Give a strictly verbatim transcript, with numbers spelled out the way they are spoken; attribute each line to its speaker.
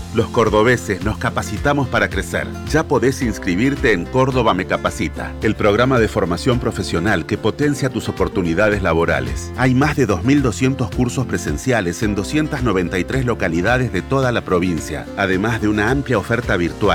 Speaker 1: Los cordobeses nos capacitamos para crecer. Ya podés inscribirte en Córdoba Me Capacita, el programa de formación profesional que potencia tus oportunidades laborales. Hay más de dos mil doscientos cursos presenciales en doscientas noventa y tres localidades de toda la provincia, además de una amplia oferta virtual